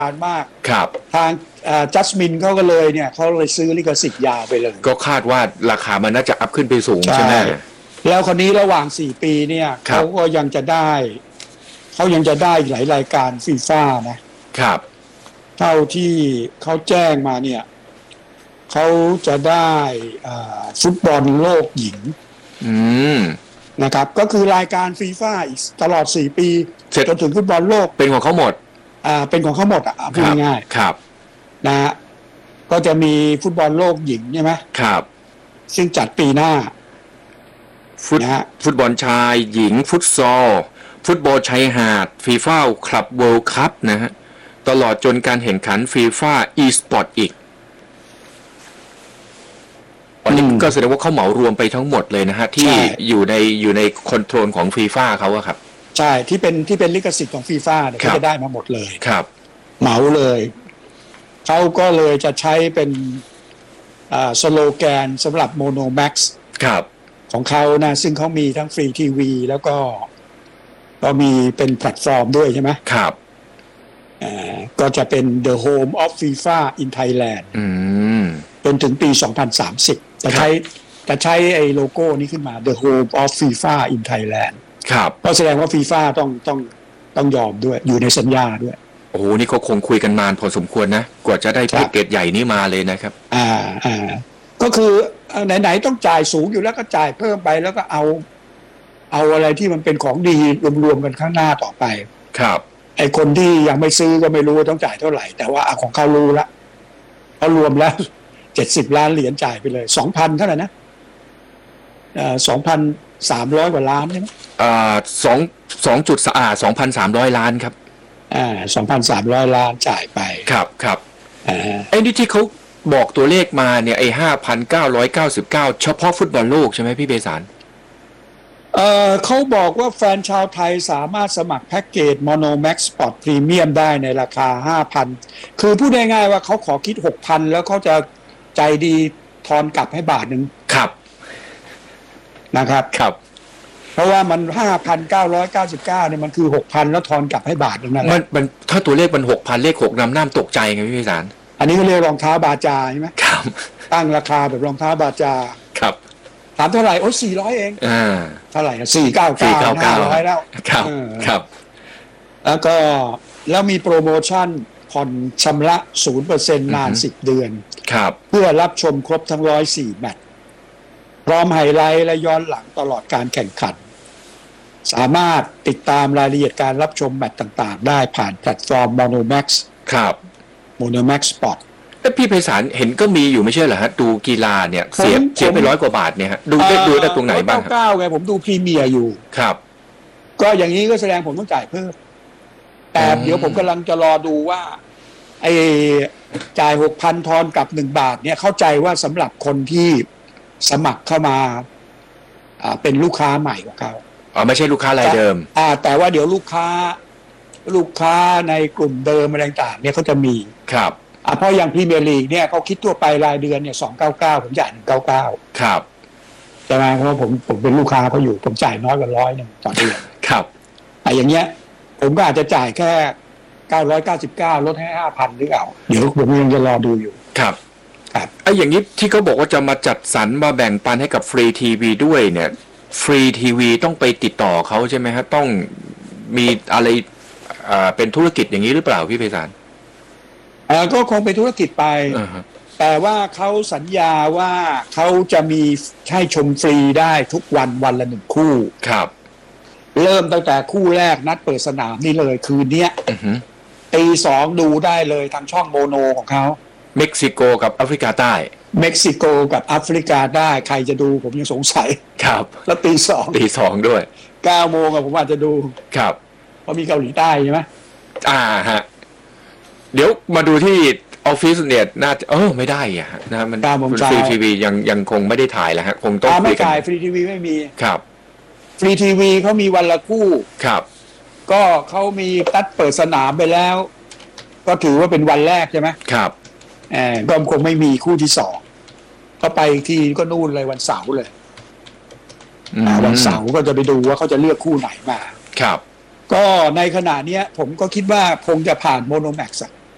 านมากครับทางจัสมินเขาก็เลยเนี่ยเขาเลยซื้อลิขสิทธิ์ยาวไปเลยก็คาดว่าราคามันน่าจะอัพขึ้นไปสูงใช่ไหมแล้วคนนี้ระหว่าง4 ปีเนี่ยเขาก็ยังจะได้หลายรายการฟีฟ่านะครับเท่าที่เขาแจ้งมาเนี่ยเขาจะได้ฟุตบอลโลกหญิงนะครับก็คือรายการฟีฟ่าอีกตลอด4 ปีจนถึงฟุตบอลโลกเป็นของเขาหมดเป็นของเขาหมดพูดง่ายๆครับนะฮะก็จะมีฟุตบอลโลกหญิงใช่ไหมครับซึ่งจัดปีหน้าฟุตบอลชายหญิงฟุตซอลฟุตบอลชายหาดฟีฟ่าคลับเวิลด์คัพนะฮะตลอดจนการแข่งขันฟีฟ่าอีสปอร์ตอีกอันนี้ก็แสดงว่าเขาเหมารวมไปทั้งหมดเลยนะฮะที่อยู่ในคอนโทรลของฟีฟ่าเขาอะครับใช่ที่เป็นลิขสิทธิ์ของฟีฟ่าเนี่ยเขาจะได้มาหมดเลยครับเหมาเลยเขาก็เลยจะใช้เป็นสโลแกนสำหรับโมโนแม็กซ์ของเขานะซึ่งเขามีทั้งฟรีทีวีแล้วก็มีเป็นแพลตฟอร์มด้วยใช่ไหมครับก็จะเป็น The Home of FIFA in Thailand จนถึงปี 2030 จะใช้ไอ้โลโก้นี้ขึ้นมา The Home of FIFA in Thailand ครับก็แสดงว่า FIFA ต้องยอมด้วยอยู่ในสัญญาด้วยโอ้โหนี่เขาคงคุยกันนานพอสมควรนะกว่าจะได้แพ็กเกจใหญ่นี้มาเลยนะครับก็คือไหนๆต้องจ่ายสูงอยู่แล้วก็จ่ายเพิ่มไปแล้วก็เอาอะไรที่มันเป็นของดีรวมๆกันข้างหน้าต่อไปครับไอ้คนที่ยังไม่ซื้อก็ไม่รู้ว่าต้องจ่ายเท่าไหร่แต่ว่าของเขารู้ละเขารวมแล้ว70 ล้านเหรียญจ่ายไปเลย 2,000 เท่าไหร่นะ2,300 กว่าล้านใช่ไหม 2.300 ล้านครับ 2,300 ล้านจ่ายไปครับไอ้นี่ที่เขาบอกตัวเลขมาเนี่ยไอ้ 5,999 เฉพาะฟุตบอลโลกใช่ไหมพี่เบสารเขาบอกว่าแฟนชาวไทยสามารถสมัครแพ็กเกจ Monomax Sport Premium ได้ในราคา 5,000 คือพูดง่ายๆว่าเขาขอคิด 6,000 แล้วเขาจะใจดีทอนกลับให้บาทนึงครับนะครับเพราะว่ามัน 5,999 เนี่ยมันคือ 6,000 แล้วทอนกลับให้บาทนึงนั่นแหละมันถ้าตัวเลขมัน 6,000 เลข 6 นำหน้าตกใจไงพี่เบสารอันนี้ก็เรียกรองเท้าบาจาใช่ไหมครับตั้งราคาแบบรองเท้าบาจาครับถามเท่าไหร่โอ้ย400เองเท่าไหร่499 500แล้วครับแล้วมีโปรโมชั่นผ่อนชำระ 0% นาน10 เดือนเพื่อรับชมครบทั้ง104 แมตช์พร้อมไฮไลท์และย้อนหลังตลอดการแข่งขันสามารถติดตามรายละเอียดการรับชมแมตช์ต่างๆได้ผ่านแพลตฟอร์ม Monomax Monomax Sport พี่ไพศาลเห็นก็มีอยู่ไม่ใช่เหรอฮะดูกีฬาเนี่ยเสียไป100 กว่าบาทเนี่ยฮะดูได้ตรงไหนบ้าง 9ไงผมดูพรีเมียร์อยู่ครับก็อย่างนี้ก็แสดงผมต้องจ่ายเพิ่มแต่เดี๋ยวผมกำลังจะรอดูว่าไอ้จ่าย 6,000 ทอนกับ1 บาทเนี่ยเข้าใจว่าสำหรับคนที่สมัครเข้ามาเป็นลูกค้าใหม่ของเขาไม่ใช่ลูกค้ารายเดิมแต่ว่าเดี๋ยวลูกค้าในกลุ่มเดิมอะไรต่างๆเนี่ยเขาจะมีครับเพราะอย่างพรีเมียร์ลีกเนี่ยเขาคิดทั่วไปรายเดือนเนี่ย299ผมจ่าย199 ครับใช่ไหมเพราะว่าผมเป็นลูกค้าเขาอยู่ผมจ่ายน้อยกว่า100ต่อเดือนครับอย่างเงี้ยผมก็อาจจะจ่ายแค่999ลดให้ 5,000 หรือเปล่าเดี๋ยวผมยังจะรอดูอยู่ครับไอ้อย่างนี้ที่เขาบอกว่าจะมาจัดสรรมาแบ่งปันให้กับฟรีทีวีด้วยเนี่ยฟรีทีวีต้องไปติดต่อเขาใช่ไหมฮะต้องมีอะไรเป็นธุรกิจอย่างนี้หรือเปล่าพี่ไพศาลก็คงเป็นธุรกิจไปแต่ว่าเขาสัญญาว่าเขาจะมีให้ชมฟรีได้ทุกวันละ1 คู่ครับเริ่มตั้งแต่คู่แรกนัดเปิดสนามนี่เลยคืนนี้ตี 2ดูได้เลยทางช่องโมโนของเขาเม็กซิโกกับแอฟริกาใต้เม็กซิโกกับแอฟริกาได้ใครจะดูผมยังสงสัยครับแล้วตี 2 ด้วย 9 โมงผมอาจจะดูครับเพราะมีเกาหลีใต้ใช่ไหมฮะเดี๋ยวมาดูที่ออฟฟิศเนี่ยน่าจะไม่ได้อ่ะนะมันฟรีทีวียังคงไม่ได้ถ่ายแล้วฮะคงต้องไม่ถ่ายฟรีทีวีไม่มีครับฟรีทีวีเขามีวันละคู่ครับก็เขามีนัดเปิดสนามไปแล้วก็ถือว่าเป็นวันแรกใช่ไหมครับก็คงไม่มีคู่ที่2ก็ไปทีก็นู่นเลยวันเสาร์เลยวันเสาร์ก็จะไปดูว่าเขาจะเลือกคู่ไหนมาครับก็ในขณะนี้ผมก็คิดว่าคงจะผ่านโมโนแม็กซ์